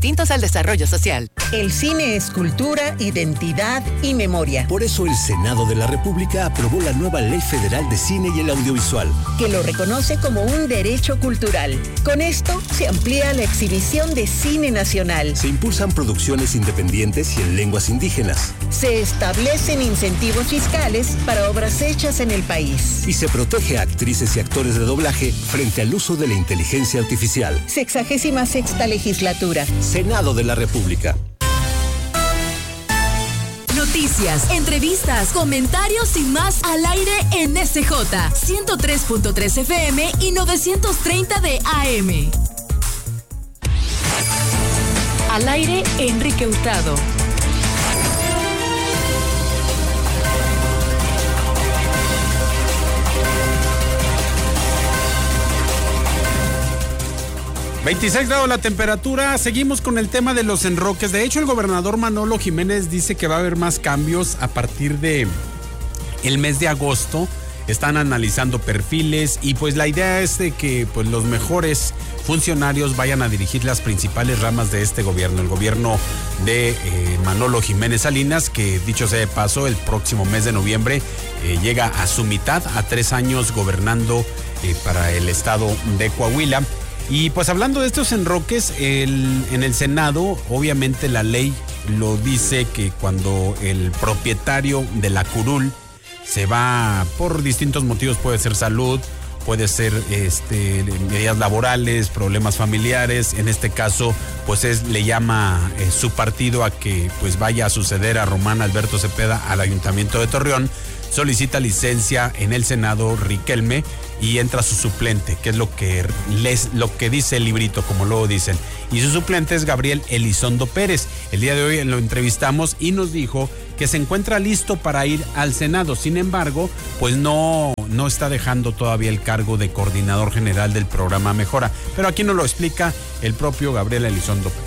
distintos al desarrollo social. El cine es cultura, identidad y memoria. Por eso el Senado de la República aprobó la nueva Ley Federal de Cine y el Audiovisual, que lo reconoce como un derecho cultural. Con esto se amplía la exhibición de cine nacional. Se impulsan producciones independientes y en lenguas indígenas. Se establecen incentivos fiscales para obras hechas en el país. Y se protege a actrices y actores de doblaje frente al uso de la inteligencia artificial. 66ª legislatura. Senado de la República. Noticias, entrevistas, comentarios y más al aire en SJ 103.3 FM y 930 de AM. Al aire, Enrique Hurtado. ...26 grados la temperatura. Seguimos con el tema de los enroques. De hecho, el gobernador Manolo Jiménez dice que va a haber más cambios a partir de el mes de agosto. Están analizando perfiles y pues la idea es de que pues los mejores funcionarios vayan a dirigir las principales ramas de este gobierno. El gobierno de Manolo Jiménez Salinas, que dicho sea de paso, el próximo mes de noviembre llega a su mitad, a 3 años gobernando para el estado de Coahuila. Y pues hablando de estos enroques, en el Senado, obviamente la ley lo dice que cuando el propietario de la curul se va por distintos motivos, puede ser salud, puede ser medidas laborales, problemas familiares, en este caso pues le llama su partido a que pues vaya a suceder a Román Alberto Cepeda al Ayuntamiento de Torreón, solicita licencia en el Senado Riquelme y entra su suplente, que es lo que dice el librito, como luego dicen. Y su suplente es Gabriel Elizondo Pérez. El día de hoy lo entrevistamos y nos dijo que se encuentra listo para ir al Senado. Sin embargo, pues no está dejando todavía el cargo de coordinador general del programa Mejora. Pero aquí nos lo explica el propio Gabriel Elizondo Pérez.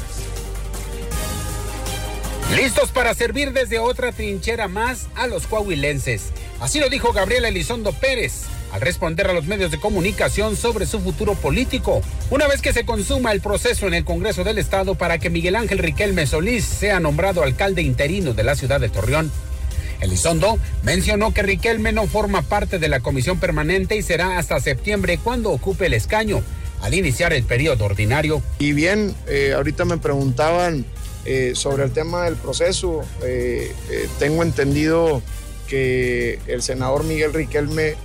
Listos para servir desde otra trinchera más a los coahuilenses. Así lo dijo Gabriel Elizondo Pérez al responder a los medios de comunicación sobre su futuro político, una vez que se consuma el proceso en el Congreso del Estado para que Miguel Ángel Riquelme Solís sea nombrado alcalde interino de la ciudad de Torreón. Elizondo mencionó que Riquelme no forma parte de la comisión permanente y será hasta septiembre cuando ocupe el escaño, al iniciar el periodo ordinario. Y bien, ahorita me preguntaban sobre el tema del proceso. Tengo entendido que el senador Miguel Riquelme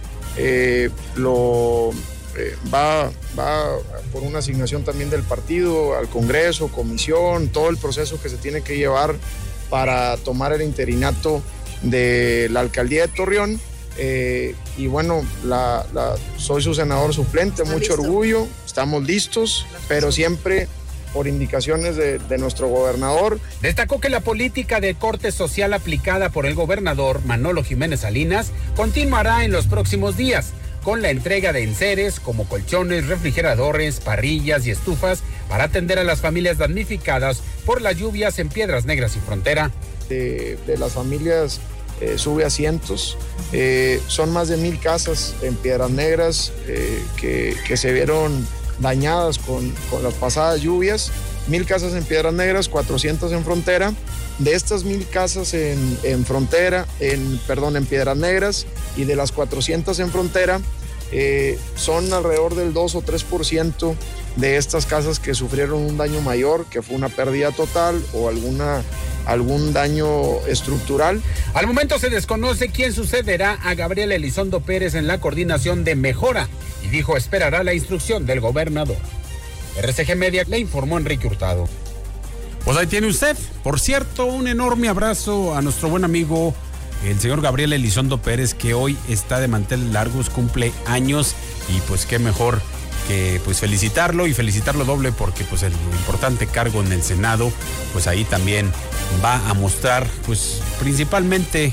va por una asignación también del partido al Congreso, comisión, todo el proceso que se tiene que llevar para tomar el interinato de la alcaldía de Torreón. Y bueno, soy su senador suplente, mucho orgullo, estamos listos, pero siempre por indicaciones de nuestro gobernador. Destacó que la política de corte social aplicada por el gobernador Manolo Jiménez Salinas continuará en los próximos días, con la entrega de enseres como colchones, refrigeradores, parrillas y estufas para atender a las familias damnificadas por las lluvias en Piedras Negras y Frontera. De las familias sube a cientos, son más de 1,000 casas en Piedras Negras que se vieron dañadas con las pasadas lluvias. 1,000 casas en Piedras Negras, 400 en Frontera. De estas 1,000 casas en Piedras Negras y de las 400 en Frontera, son alrededor del 2 o 3% de estas casas que sufrieron un daño mayor, que fue una pérdida total o algún daño estructural. Al momento se desconoce quién sucederá a Gabriel Elizondo Pérez en la coordinación de Mejora y dijo esperará la instrucción del gobernador. RCG Media le informó Enrique Hurtado. Pues ahí tiene usted. Por cierto, un enorme abrazo a nuestro buen amigo, el señor Gabriel Elizondo Pérez, que hoy está de manteles largos, cumple años y pues qué mejor que pues felicitarlo doble porque pues el importante cargo en el Senado, pues ahí también va a mostrar pues principalmente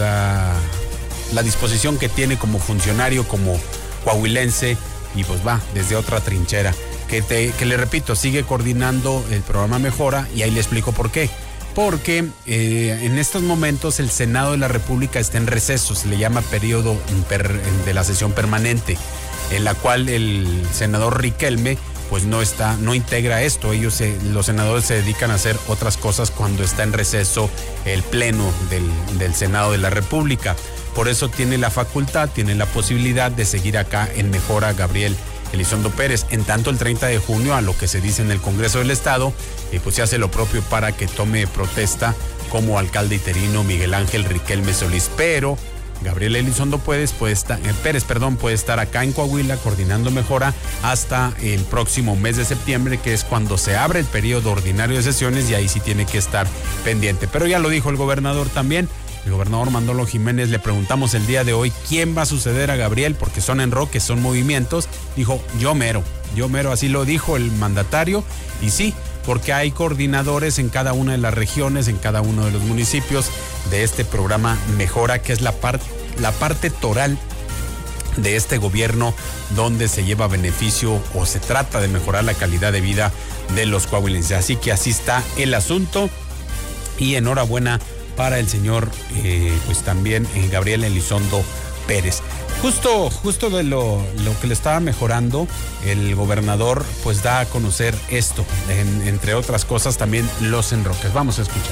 la disposición que tiene como funcionario, como coahuilense y pues va desde otra trinchera. Que le repito, sigue coordinando el programa Mejora y ahí le explico por qué. Porque en estos momentos el Senado de la República está en receso, se le llama periodo de la sesión permanente, en la cual el senador Riquelme pues no integra esto. Los senadores se dedican a hacer otras cosas cuando está en receso el pleno del Senado de la República. Por eso tiene la facultad, tiene la posibilidad de seguir acá en Mejora Gabriel Elizondo Pérez. En tanto, el 30 de junio, a lo que se dice en el Congreso del Estado, pues se hace lo propio para que tome protesta como alcalde interino Miguel Ángel Riquelme Solís. Pero Gabriel Elizondo Pérez puede estar acá en Coahuila coordinando Mejora hasta el próximo mes de septiembre, que es cuando se abre el periodo ordinario de sesiones, y ahí sí tiene que estar pendiente. Pero ya lo dijo el gobernador también. El gobernador Manolo Jiménez, le preguntamos el día de hoy quién va a suceder a Gabriel, porque son enroques, son movimientos. Dijo, yo mero, así lo dijo el mandatario. Y sí, porque hay coordinadores en cada una de las regiones, en cada uno de los municipios de este programa Mejora, que es la parte toral de este gobierno, donde se lleva beneficio o se trata de mejorar la calidad de vida de los coahuilenses. Así que así está el asunto, y enhorabuena para el señor, pues también Gabriel Elizondo Pérez. Justo de lo que le estaba mejorando, el gobernador pues da a conocer esto, entre otras cosas también los enroques. Vamos a escuchar.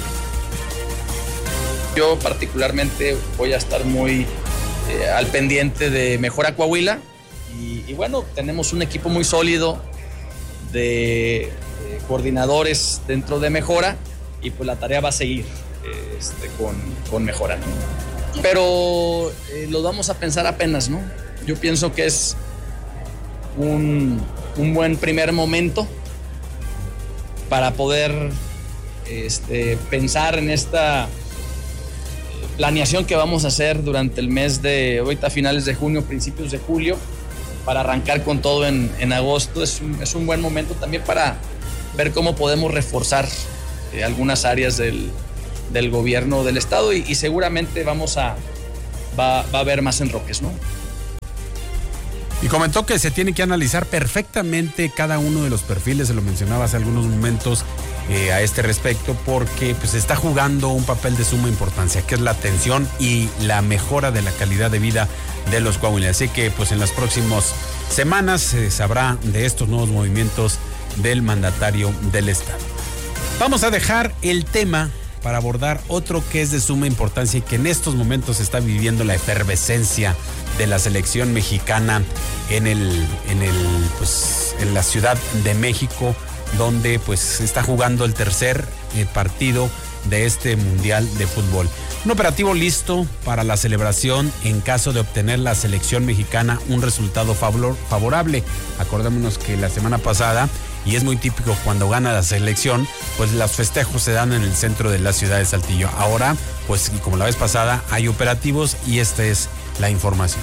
Yo particularmente voy a estar muy al pendiente de Mejora Coahuila, y bueno, tenemos un equipo muy sólido de coordinadores dentro de Mejora, y pues la tarea va a seguir con Mejora, ¿no? Pero lo vamos a pensar apenas, ¿no? Yo pienso que es un buen primer momento para poder pensar en esta planeación que vamos a hacer durante el mes de ahorita, finales de junio, principios de julio, para arrancar con todo en agosto. Es un buen momento también para ver cómo podemos reforzar algunas áreas del gobierno del estado, y seguramente va a haber más enroques, ¿no? Y comentó que se tiene que analizar perfectamente cada uno de los perfiles, se lo mencionaba hace algunos momentos a este respecto, porque pues está jugando un papel de suma importancia, que es la atención y la mejora de la calidad de vida de los coahuilenses. Así que pues en las próximas semanas se sabrá de estos nuevos movimientos del mandatario del estado. Vamos a dejar el tema para abordar otro que es de suma importancia y que en estos momentos está viviendo la efervescencia de la selección mexicana en la Ciudad de México, donde pues está jugando el tercer partido de este Mundial de Fútbol. Un operativo listo para la celebración en caso de obtener la selección mexicana un resultado favorable. Acordémonos que la semana pasada, y es muy típico cuando gana la selección, pues los festejos se dan en el centro de la ciudad de Saltillo. Ahora, pues y como la vez pasada, hay operativos, y esta es la información.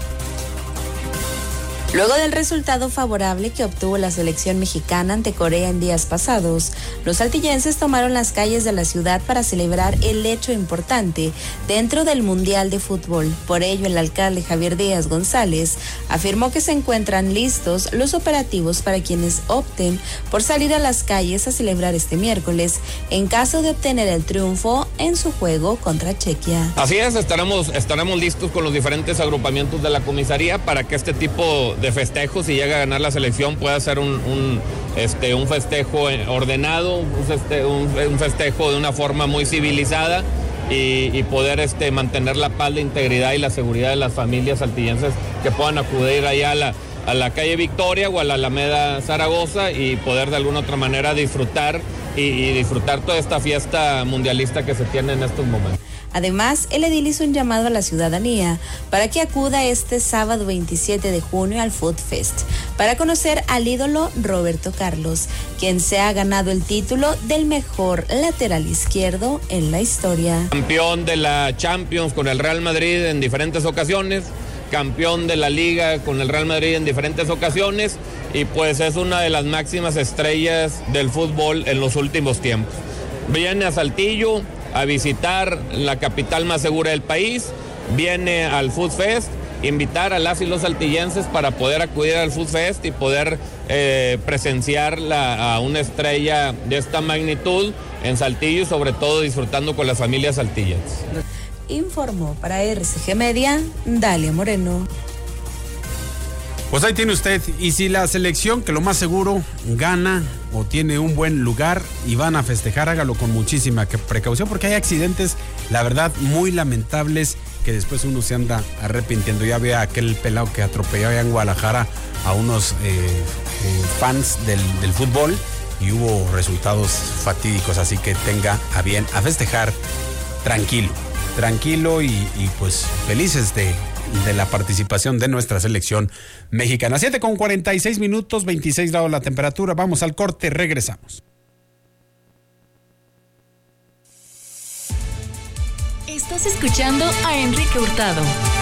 Luego del resultado favorable que obtuvo la selección mexicana ante Corea en días pasados, los saltillenses tomaron las calles de la ciudad para celebrar el hecho importante dentro del Mundial de Fútbol. Por ello, el alcalde Javier Díaz González afirmó que se encuentran listos los operativos para quienes opten por salir a las calles a celebrar este miércoles en caso de obtener el triunfo en su juego contra Chequia. Así es, estaremos listos con los diferentes agrupamientos de la comisaría para que este tipo de festejos, si llega a ganar la selección, pueda ser un festejo ordenado, un festejo de una forma muy civilizada, y poder mantener la paz, la integridad y la seguridad de las familias saltillenses que puedan acudir allá a la calle Victoria o a la Alameda Zaragoza, y poder de alguna otra manera disfrutar y disfrutar toda esta fiesta mundialista que se tiene en estos momentos. Además, el edil hizo un llamado a la ciudadanía para que acuda este sábado 27 de junio al Food Fest para conocer al ídolo Roberto Carlos, quien se ha ganado el título del mejor lateral izquierdo en la historia. Campeón de la Champions con el Real Madrid en diferentes ocasiones, campeón de la Liga con el Real Madrid en diferentes ocasiones, y pues es una de las máximas estrellas del fútbol en los últimos tiempos. Viene a Saltillo a visitar la capital más segura del país, viene al Food Fest, invitar a las y los saltillenses para poder acudir al Food Fest y poder presenciar a una estrella de esta magnitud en Saltillo, y sobre todo disfrutando con las familias saltillenses. Informó para RCG Media, Dalia Moreno. Pues ahí tiene usted. Y si la selección, que lo más seguro, gana o tiene un buen lugar y van a festejar, hágalo con muchísima precaución, porque hay accidentes, la verdad, muy lamentables, que después uno se anda arrepintiendo. Ya ve aquel pelado que atropelló allá en Guadalajara a unos fans del fútbol y hubo resultados fatídicos, así que tenga a bien a festejar tranquilo y pues felices de la participación de nuestra selección mexicana. 7:46, 26 grados la temperatura. Vamos al corte, regresamos. Estás escuchando a Enrique Hurtado.